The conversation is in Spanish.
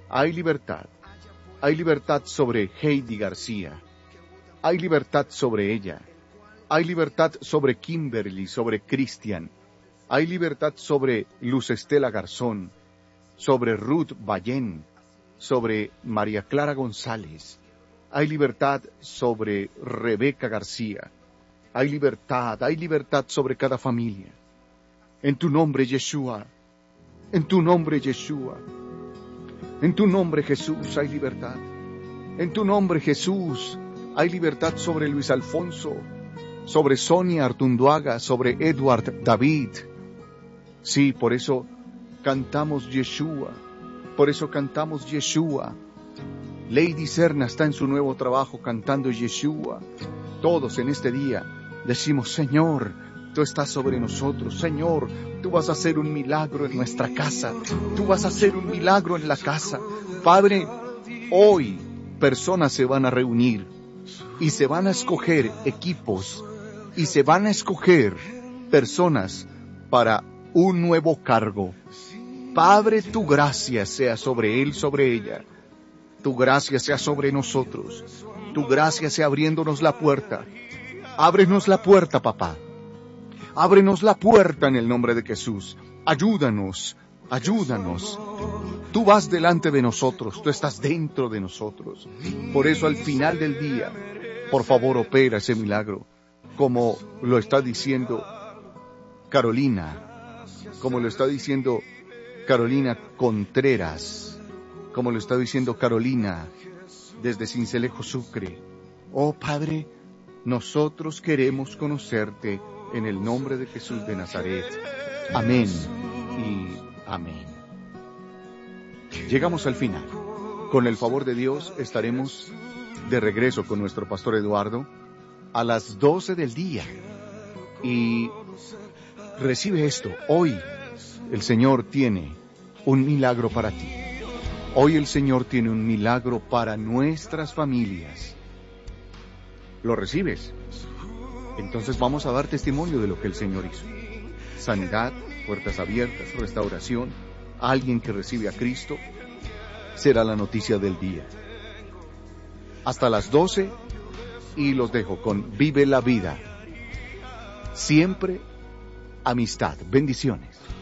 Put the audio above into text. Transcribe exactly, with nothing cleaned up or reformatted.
Hay libertad. Hay libertad sobre Heidi García. Hay libertad sobre ella. Hay libertad sobre Kimberly, sobre Cristian. Hay libertad sobre Luz Estela Garzón, sobre Ruth Ballén, sobre María Clara González. Hay libertad sobre Rebeca García. Hay libertad, hay libertad sobre cada familia. En tu nombre, Yeshua. En tu nombre, Yeshua. En tu nombre, Jesús, hay libertad. En tu nombre, Jesús, hay libertad sobre Luis Alfonso, sobre Sonia Artunduaga, sobre Edward David. Sí, por eso cantamos Yeshua. Por eso cantamos Yeshua. Lady Serna está en su nuevo trabajo cantando Yeshua. Todos en este día decimos, Señor, tú estás sobre nosotros. Señor, tú vas a hacer un milagro en nuestra casa. Tú vas a hacer un milagro en la casa. Padre, hoy personas se van a reunir y se van a escoger equipos y se van a escoger personas para un nuevo cargo. Padre, tu gracia sea sobre él, sobre ella. Tu gracia sea sobre nosotros. Tu gracia sea abriéndonos la puerta. Ábrenos la puerta, papá. Ábrenos la puerta en el nombre de Jesús. Ayúdanos, ayúdanos. Tú vas delante de nosotros, tú estás dentro de nosotros. Por eso al final del día, por favor, opera ese milagro, como lo está diciendo Carolina, como lo está diciendo Carolina Contreras, como lo está diciendo Carolina desde Sincelejo, Sucre. Oh Padre, nosotros queremos conocerte en el nombre de Jesús de Nazaret. Amén y amén. Llegamos al final. Con el favor de Dios estaremos de regreso con nuestro pastor Eduardo a las doce del día. Y recibe esto. Hoy el Señor tiene un milagro para ti. Hoy el Señor tiene un milagro para nuestras familias. ¿Lo recibes? Entonces vamos a dar testimonio de lo que el Señor hizo. Sanidad, puertas abiertas, restauración, alguien que recibe a Cristo, será la noticia del día. Hasta las doce y los dejo con Vive la Vida. Siempre amistad. Bendiciones.